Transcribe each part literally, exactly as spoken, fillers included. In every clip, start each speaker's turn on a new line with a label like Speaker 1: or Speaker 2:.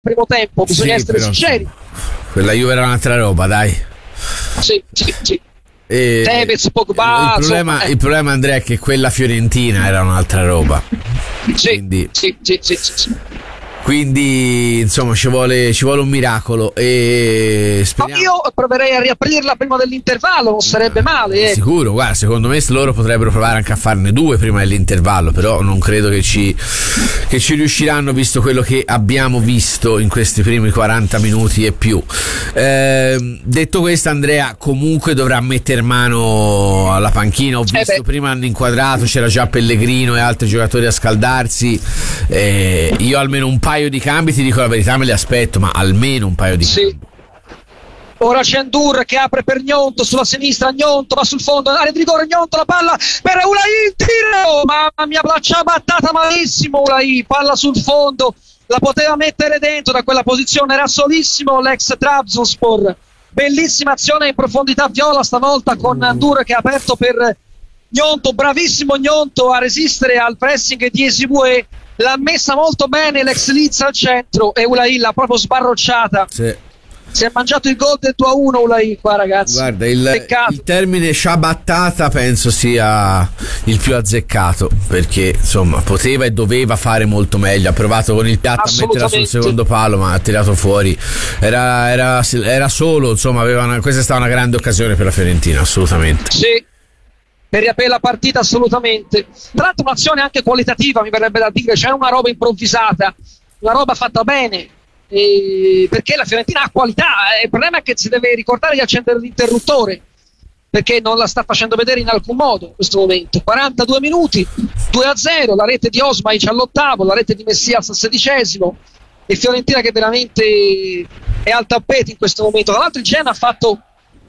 Speaker 1: primo tempo, bisogna
Speaker 2: sì,
Speaker 1: essere
Speaker 2: però,
Speaker 1: sinceri.
Speaker 2: Quella Juve era un'altra roba, dai.
Speaker 1: Sì, sì, sì.
Speaker 2: E
Speaker 1: Tevez, Pogba,
Speaker 2: il problema,
Speaker 1: insomma, eh.
Speaker 2: il problema, Andrea, è che quella Fiorentina era un'altra roba.
Speaker 1: Sì,
Speaker 2: Quindi,
Speaker 1: sì, sì, sì, sì, sì.
Speaker 2: quindi insomma ci vuole, ci vuole un miracolo e speriamo.
Speaker 1: Ma io proverei a riaprirla prima dell'intervallo, non sarebbe male, eh.
Speaker 2: Sicuro, guarda, secondo me loro potrebbero provare anche a farne due prima dell'intervallo, però non credo che ci, che ci riusciranno, visto quello che abbiamo visto in questi primi quaranta minuti e più. Eh, detto questo, Andrea comunque dovrà mettere mano alla panchina. Ho visto
Speaker 1: eh
Speaker 2: prima hanno inquadrato, c'era già Pellegrino e altri giocatori a scaldarsi. Eh, io almeno un paio di cambi, ti dico la verità, me li aspetto, ma almeno un paio di
Speaker 1: sì.
Speaker 2: cambi.
Speaker 1: Ora c'è Ndur che apre per Gnonto sulla sinistra, Gnonto va sul fondo, area di rigore, Gnonto la palla per Ulai, il tiro, mamma mia, l'ha battata malissimo Ulai, palla sul fondo, la poteva mettere dentro da quella posizione, era solissimo l'ex Trabzonspor. Bellissima azione in profondità viola stavolta con Ndur che ha aperto per Gnonto, bravissimo Gnonto a resistere al pressing di Esibue, l'ha messa molto bene l'ex Leeds al centro e Ulai l'ha proprio sbarrocciata.
Speaker 2: Sì.
Speaker 1: Si è mangiato il gol del due a uno Ulai qua, ragazzi.
Speaker 2: Guarda, il, il termine sciabattata penso sia il più azzeccato, perché insomma poteva e doveva fare molto meglio. Ha provato con il piatto a metterla sul secondo palo, ma ha tirato fuori. Era, era, era solo, insomma, aveva una, questa è stata una grande occasione per la Fiorentina, assolutamente.
Speaker 1: Sì, per riaprire la partita assolutamente. Tra l'altro un'azione anche qualitativa, mi verrebbe da dire, c'è una roba improvvisata, una roba fatta bene. Eh, perché la Fiorentina ha qualità, eh, il problema è che si deve ricordare di accendere l'interruttore, perché non la sta facendo vedere in alcun modo in questo momento. Quarantadue minuti, due a zero, la rete di Osmaic all'ottavo, la rete di Messias al sedicesimo, e Fiorentina che veramente è al tappeto in questo momento. Tra l'altro il Genoa ha fatto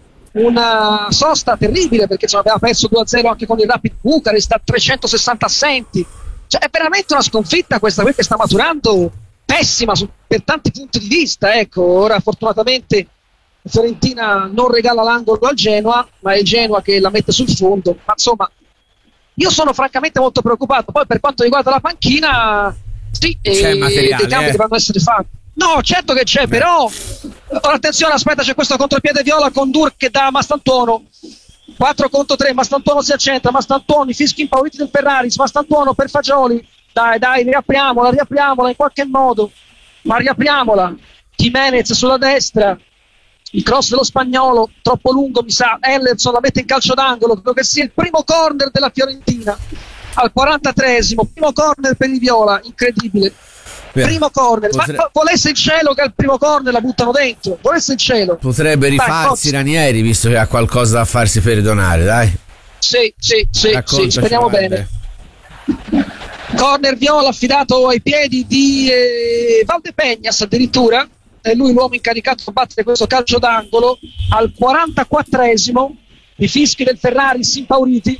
Speaker 1: una sosta terribile, perché cioè, aveva perso due a zero anche con il Rapid Bucarest, a trecentosessanta assenti, cioè è veramente una sconfitta questa qui che sta maturando pessima su, per tanti punti di vista. Ecco, ora fortunatamente Fiorentina non regala l'angolo al Genoa, ma è il Genoa che la mette sul fondo. Ma insomma, io sono francamente molto preoccupato. Poi per quanto riguarda la panchina, sì,
Speaker 2: c'è
Speaker 1: eh,
Speaker 2: materiale,
Speaker 1: dei cambi
Speaker 2: eh?
Speaker 1: dovranno essere fatti. No, certo che c'è, Beh. però ora attenzione, aspetta, c'è questo contropiede viola con Dur che dà Mastantuono. quattro contro tre, Mastantuono si accentra, Mastantuono, i fischi impauriti del Ferraris, Mastantuono per Fagioli. Dai, dai, riapriamola, riapriamola in qualche modo, ma riapriamola. Jimenez sulla destra, il cross dello Spagnolo, troppo lungo mi sa, Ellerson la mette in calcio d'angolo, credo che sia il primo corner della Fiorentina, al quarantatreesimo, primo corner per i Viola, incredibile. Beh, primo corner, potre... ma volesse il cielo che al primo corner la buttano dentro, volesse il cielo.
Speaker 2: Potrebbe rifarsi dai, Ranieri, visto che ha qualcosa da farsi perdonare, dai.
Speaker 1: Sì, sì, sì, sì, speriamo bene. Corner Viola affidato ai piedi di eh, Valdepegnas addirittura, è lui l'uomo incaricato di battere questo calcio d'angolo al quarantaquattresimo, i fischi del Ferrari si impauriti,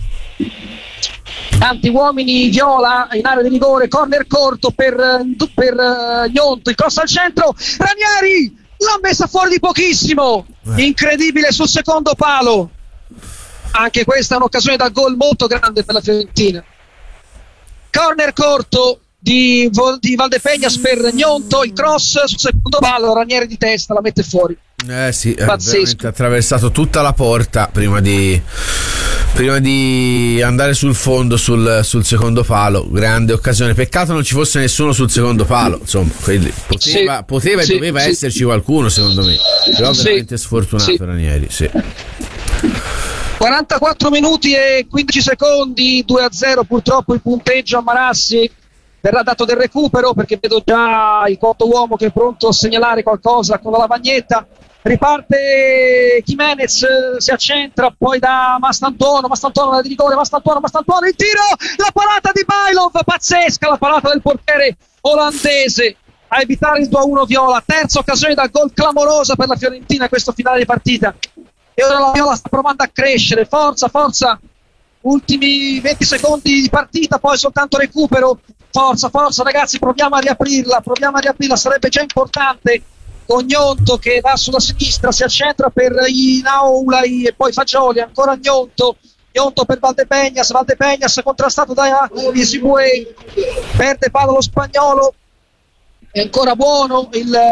Speaker 1: tanti uomini Viola in area di rigore, corner corto per, per uh, Gnonto, il cross al centro, Ranieri l'ha messa fuori di pochissimo, incredibile sul secondo palo, anche questa è un'occasione da gol molto grande per la Fiorentina. Corner corto di, di Valdepegnas per Gnonto, il cross sul secondo palo, Ranieri di testa la mette fuori.
Speaker 2: Eh sì, ha attraversato tutta la porta prima di, prima di andare sul fondo sul, sul secondo palo. Grande occasione, peccato non ci fosse nessuno sul secondo palo, insomma, quindi poteva, sì, poteva e sì, doveva sì. esserci qualcuno secondo me, però sì, veramente sfortunato sì. Ranieri, sì.
Speaker 1: quarantaquattro minuti e quindici secondi, due a zero purtroppo il punteggio a Marassi. Verrà dato del recupero perché vedo già il quarto uomo che è pronto a segnalare qualcosa con la lavagnetta. Riparte Jimenez, si accentra, poi da Mastantuono, Mastantuono di rigore, Mastantuono, Mastantuono, il tiro, la parata di Bailov, pazzesca la parata del portiere olandese a evitare il due a uno Viola. Terza occasione da gol clamorosa per la Fiorentina in questo finale di partita. E ora la Viola sta provando a crescere, forza, forza, ultimi venti secondi di partita, poi soltanto recupero, forza, forza ragazzi, proviamo a riaprirla, proviamo a riaprirla, sarebbe già importante, con Gnonto che va sulla sinistra, si accentra per Inaulai e poi Fagioli, ancora Gnonto, Gnonto per Valdepegnas, Valdepegnas contrastato da Esibue, perde palla lo Spagnolo, è ancora buono il